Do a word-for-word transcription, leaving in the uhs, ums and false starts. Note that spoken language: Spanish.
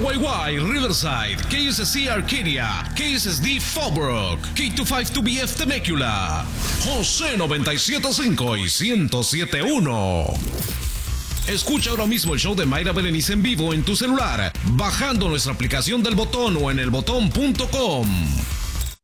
Y Y Riverside, K S C Arcadia, K S S D Fallbrook, K veinticinco dos B F Temecula, José noventa y siete punto cinco y ciento siete punto uno. Escucha ahora mismo el show de Mayra Berenice en vivo en tu celular, bajando nuestra aplicación del Botón o en el botón punto com.